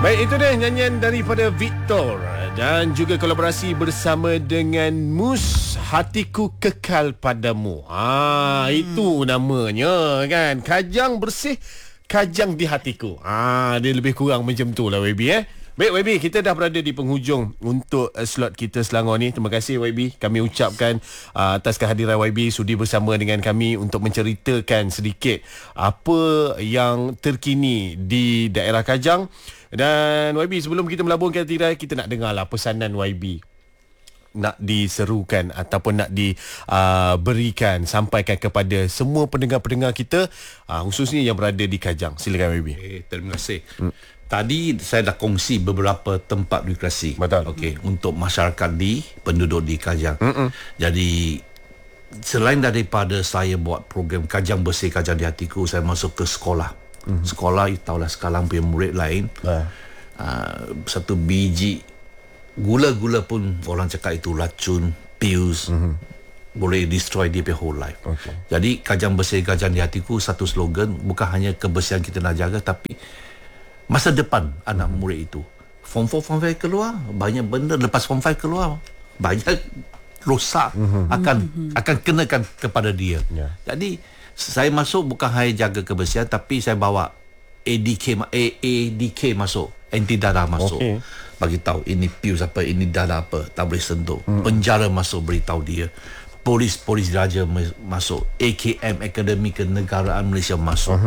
Baik, itu dia nyanyian daripada Victor dan juga kolaborasi bersama dengan Mus, Hatiku Kekal Padamu. Itu namanya kan. Kajang bersih, kajang di hatiku. Dia lebih kurang macam tu lah YB. Baik YB, kita dah berada di penghujung untuk slot kita Selangor ni. Terima kasih YB. Kami ucapkan atas kehadiran YB sudi bersama dengan kami untuk menceritakan sedikit apa yang terkini di daerah Kajang. Dan YB, sebelum kita melaburkan tirai, kita nak dengarlah pesanan YB nak diserukan ataupun nak diberikan, sampaikan kepada semua pendengar-pendengar kita, khususnya yang berada di Kajang. Silakan YB. Terima kasih. Tadi saya dah kongsi beberapa tempat rekreasi. Betul. Okey, untuk masyarakat penduduk di Kajang. Jadi selain daripada saya buat program Kajang Bersih Kajang di Hatiku, saya masuk ke sekolah. Sekolah, tahulah sekarang punya murid lain. Satu biji gula-gula pun orang cakap itu racun, pills. Boleh destroy dia punya whole life. Jadi Kajang Bersih Kajang di Hatiku, satu slogan, bukan hanya kebersihan kita nak jaga, tapi masa depan anak murid itu. Form 4, Form 5 keluar, banyak benda. Lepas Form 5 keluar, banyak rosak akan kenakan kepada dia. Jadi saya masuk bukan hanya jaga kebersihan, tapi saya bawa ADK masuk, anti darah masuk. Bagi tahu ini pills apa, ini darah apa, tak boleh sentuh. Penjara masuk, beritahu dia. Polis Raja masuk. AKM, Akademi Kenegaraan Malaysia masuk.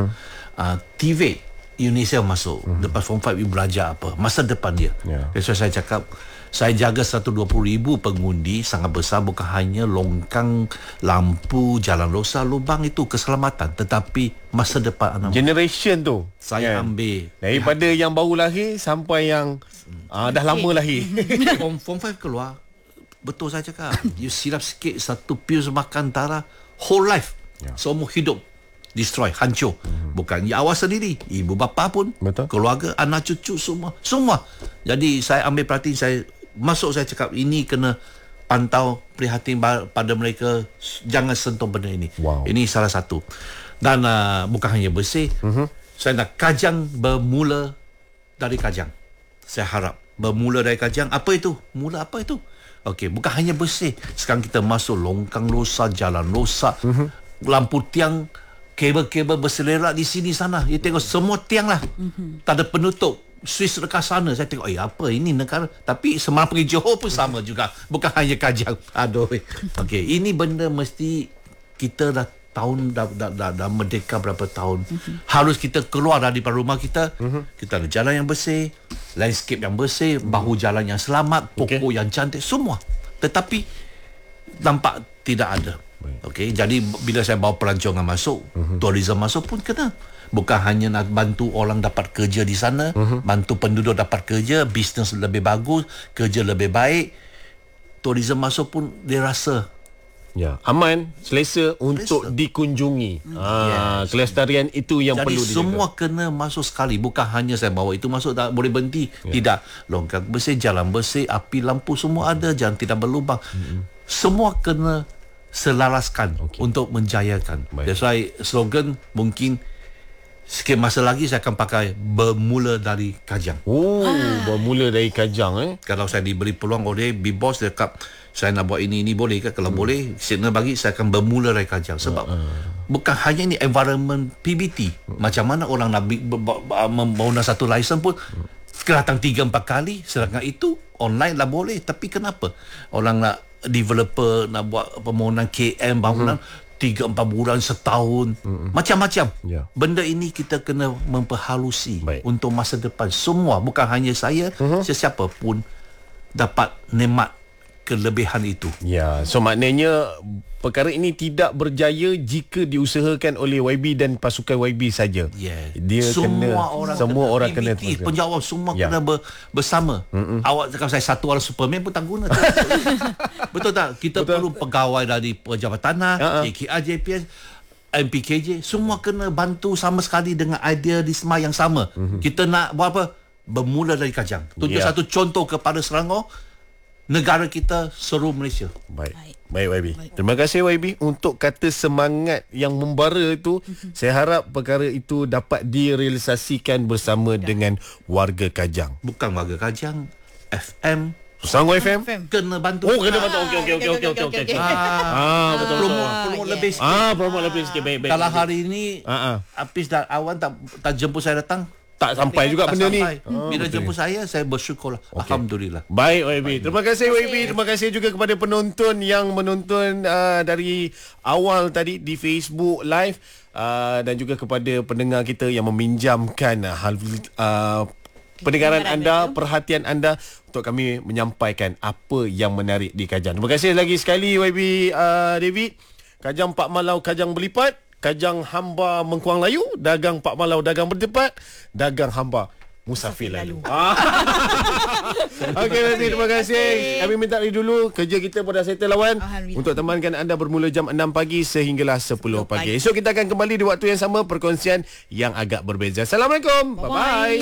TVET Indonesia masuk. Lepas Form 5 belajar apa, masa depan dia. That's why saya cakap, saya jaga 120,000 pengundi sangat besar. Bukan hanya longkang, lampu, jalan rosak, lubang, itu keselamatan, tetapi masa depan anak generation tu saya ambil daripada yang baru lahir sampai yang dah lama lahir. Form 5 keluar, betul saya cakap, you silap sikit satu pills makan darah, whole life, semua hidup destroy, hancur. Bukan ya awak sendiri, ibu bapa pun, betul, keluarga, anak cucu, semua. Jadi saya ambil perhatian, saya masuk, saya cakap ini kena pantau, prihatin pada mereka, jangan sentuh benda ini. Ini salah satu. Dan bukan hanya bersih, saya nak Kajang bermula dari Kajang. Saya harap bermula dari Kajang. Apa itu? Mula apa itu? Okey, bukan hanya bersih. Sekarang kita masuk longkang rosak, jalan rosak, lampu tiang, kabel-kabel berselerak di sini sana. You tengok semua tiang lah. Tak ada penutup. Swiss dekat sana. Saya tengok, apa ini negara? Tapi semalam pergi Johor pun sama juga. Bukan hanya Kajang. Aduh. Okey, ini benda mesti kita dah merdeka berapa tahun. Harus kita keluar daripada rumah kita. Kita ada jalan yang bersih, landscape yang bersih, bahu jalan yang selamat, pokok yang cantik, semua. Tetapi nampak tidak ada. Okey, jadi bila saya bawa pelancongan masuk, tourism masuk pun kena. Bukan hanya nak bantu orang dapat kerja di sana, bantu penduduk dapat kerja, bisnes lebih bagus, kerja lebih baik. Tourism masuk pun dia rasa aman, selesa untuk dikunjungi. Kelestarian itu yang jadi perlu dijaga. Semua kena masuk sekali. Bukan hanya saya bawa itu masuk, tak boleh berhenti. Tidak. Longkang bersih, jalan bersih, api lampu semua ada, jalan tidak berlubang. Semua kena selaraskan untuk menjayakan. That's why slogan mungkin sikit masa lagi saya akan pakai bermula dari Kajang. Bermula dari Kajang. Kalau saya diberi peluang oleh Big Boss, dia cakap saya nak buat ini boleh ke? Kalau boleh, signal bagi, saya akan bermula dari Kajang. Sebab bukan hanya ini environment PBT. Macam mana orang nak membangun satu license pun kena datang 3-4 kali. Sedangkan itu online lah boleh. Tapi kenapa orang nak developer nak buat permohonan KM bangunan 3-4 bulan, setahun, macam-macam. Benda ini kita kena memperhalusi untuk masa depan. Semua, bukan hanya saya, sesiapa pun dapat nikmat kelebihan itu. So maknanya perkara ini tidak berjaya jika diusahakan oleh YB dan pasukan YB saja. Dia semua orang kena penjawab semua kena bersama. Awak cakap saya satu orang Superman pun tak guna. Betul tak? Kita perlu pegawai dari Pejabat Tanah, KKR, JPS, MPKJ, semua kena bantu sama sekali dengan idealisme yang sama. Kita nak buat apa? Bermula dari Kajang. Tunjuk satu contoh kepada Selangor. negara kita seru Malaysia. Baik YB. Terima kasih YB untuk kata semangat yang membara itu. Saya harap perkara itu dapat direalisasikan bersama dengan warga Kajang. Bukan warga Kajang, FM Selangor FM kena bantu. Oh, kena bantu. Okey. Betul. Promote lebih sikit. Promote lebih sikit. Baik. Kalau hari ini Apis dan Awan tak jemput saya datang, tak sampai juga benda ni. Bila jemput saya bersyukur. Alhamdulillah. Baik YB. Terima kasih YB. Terima kasih juga kepada penonton yang menonton dari awal tadi di Facebook Live, dan juga kepada pendengar kita yang meminjamkan pendengaran anda, perhatian anda untuk kami menyampaikan apa yang menarik di Kajang. Terima kasih lagi sekali YB David. Kajang Pak Malau, Kajang berlipat. Kajang hamba mengkuang layu. Dagang Pak Malau, dagang berdepat. Dagang hamba musafir lalu. Okey nanti, terima kasih. Kami minta dulu kerja kita pada settle lawan untuk temankan anda bermula jam 6 pagi sehinggalah 10 pagi. Esok kita akan kembali di waktu yang sama, perkongsian yang agak berbeza. Assalamualaikum. Bye-bye.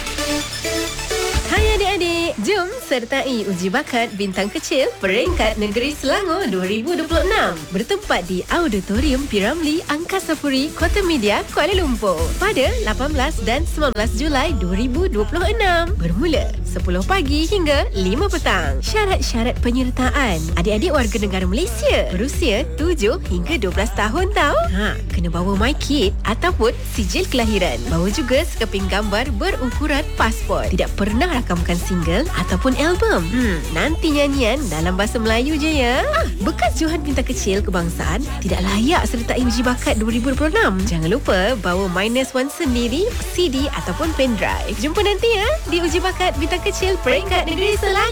Hai adik-adik, jom sertai uji bakat bintang kecil peringkat negeri Selangor 2026 bertempat di Auditorium Piramli Angkasa Puri, Kota Media, Kuala Lumpur pada 18 dan 19 Julai 2026 bermula 10 pagi hingga 5 petang. Syarat-syarat penyertaan: adik-adik warga negara Malaysia berusia 7 hingga 12 tahun tau. Kena bawa MyKid ataupun sijil kelahiran. Bawa juga sekeping gambar berukuran pasport. Tidak pernah rakamkan single ataupun album. Nanti nyanyian dalam bahasa Melayu je ya. Bekas Johan Bintang Kecil Kebangsaan tidak layak sertai uji bakat 2026. Jangan lupa bawa -1 sendiri, CD ataupun pendrive. Jumpa nanti ya di uji bakat Bintang Kecil peringkat negeri Selangor.